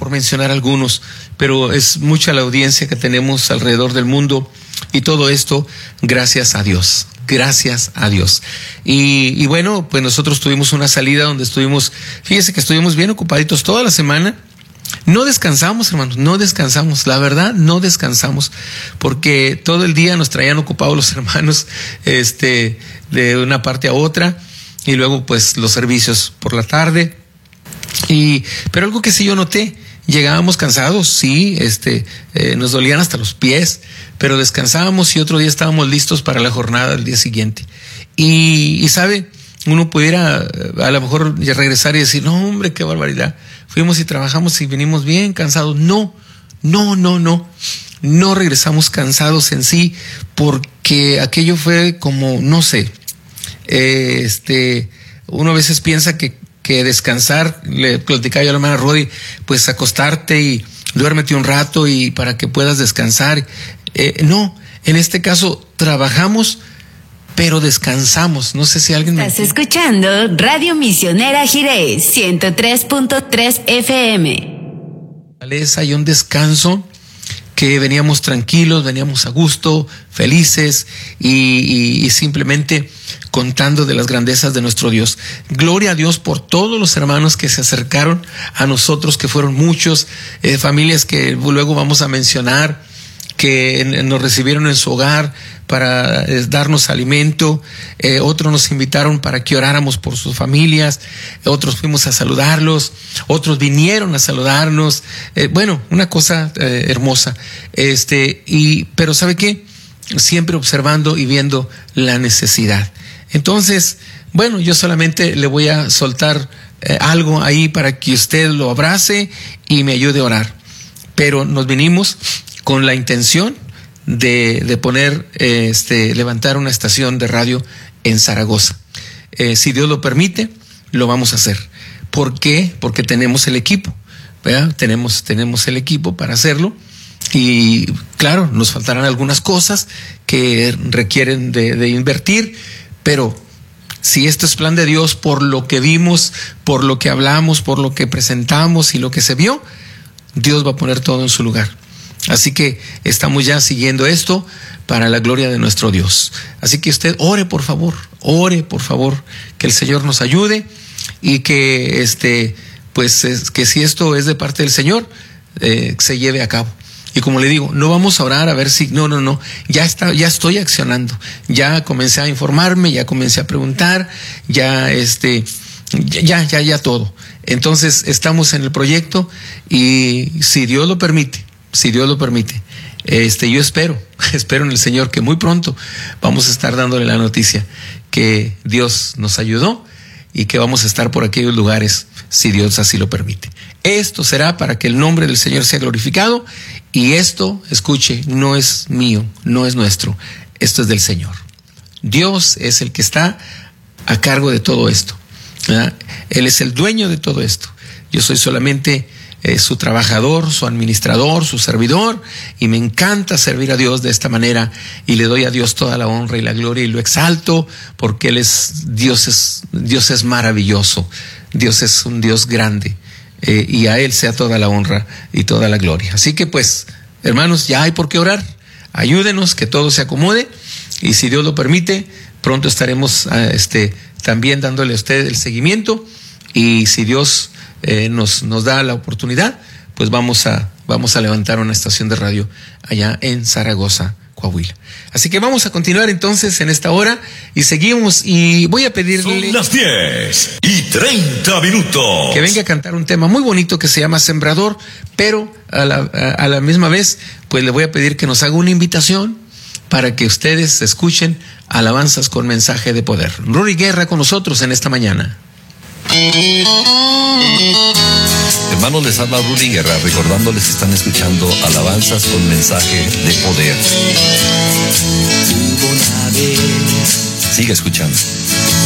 por mencionar algunos, pero es mucha la audiencia que tenemos alrededor del mundo y todo esto gracias a Dios. Gracias a Dios. Y bueno, pues nosotros tuvimos una salida donde fíjese que estuvimos bien ocupaditos toda la semana. No descansamos, hermanos, no descansamos. La verdad, no descansamos, porque todo el día nos traían ocupados los hermanos, de una parte a otra, y luego pues los servicios por la tarde. Pero algo que sí yo noté, llegábamos cansados, sí, nos dolían hasta los pies, pero descansábamos y otro día estábamos listos para la jornada del día siguiente. Y sabe, uno pudiera a lo mejor regresar y decir, no, hombre, qué barbaridad. Fuimos y trabajamos y venimos bien cansados. No regresamos cansados en sí, porque aquello fue como, no sé, uno a veces piensa que descansar, le platicaba yo a la hermana Rodi, pues acostarte y duérmete un rato y para que puedas descansar. No, en este caso trabajamos, pero descansamos. No sé si alguien Estás escuchando Radio Misionera Jiré 103.3 FM. Hay un descanso que veníamos tranquilos, veníamos a gusto, felices y simplemente contando de las grandezas de nuestro Dios. Gloria a Dios por todos los hermanos que se acercaron a nosotros, que fueron muchos, familias que luego vamos a mencionar, que nos recibieron en su hogar para darnos alimento, otros nos invitaron para que oráramos por sus familias, otros fuimos a saludarlos, otros vinieron a saludarnos, bueno, una cosa hermosa, pero ¿sabe qué? Siempre observando y viendo la necesidad. Entonces, bueno, yo solamente le voy a soltar algo ahí para que usted lo abrace y me ayude a orar, pero nos vinimos con la intención de poner, levantar una estación de radio en Zaragoza. Si Dios lo permite, lo vamos a hacer. ¿Por qué? Porque tenemos el equipo, ¿verdad? Tenemos el equipo para hacerlo. Y claro, nos faltarán algunas cosas que requieren de invertir, pero si esto es plan de Dios, por lo que vimos, por lo que hablamos, por lo que presentamos y lo que se vio, Dios va a poner todo en su lugar. Así que estamos ya siguiendo esto para la gloria de nuestro Dios. Así que usted ore por favor, que el Señor nos ayude y que que si esto es de parte del Señor, se lleve a cabo. Y como le digo, no vamos a orar a ver si, no, ya estoy accionando, ya comencé a informarme, ya comencé a preguntar, ya todo. Entonces estamos en el proyecto y si Dios lo permite, yo espero en el Señor que muy pronto vamos a estar dándole la noticia que Dios nos ayudó y que vamos a estar por aquellos lugares si Dios así lo permite. Esto será para que el nombre del Señor sea glorificado y esto, escuche, no es mío, no es nuestro, esto es del Señor. Dios es el que está a cargo de todo esto, ¿verdad? Él es el dueño de todo esto. Yo soy solamente su trabajador, su administrador, su servidor, y me encanta servir a Dios de esta manera y le doy a Dios toda la honra y la gloria y lo exalto porque Dios es maravilloso, Dios es un Dios grande, y a Él sea toda la honra y toda la gloria. Así que pues, hermanos, ya hay por qué orar, ayúdenos que todo se acomode y si Dios lo permite, pronto estaremos también dándole a usted el seguimiento y si Dios nos da la oportunidad, pues vamos a levantar una estación de radio allá en Zaragoza, Coahuila. Así que vamos a continuar entonces en esta hora y seguimos y voy a pedirle... Son las 10:30 que venga a cantar un tema muy bonito que se llama Sembrador, pero a la misma vez pues le voy a pedir que nos haga una invitación para que ustedes escuchen alabanzas con mensaje de poder. Rudy Guerra con nosotros en esta mañana. Hermanos, les habla Rudy Guerra, recordándoles que están escuchando alabanzas con mensaje de poder. Sigue escuchando.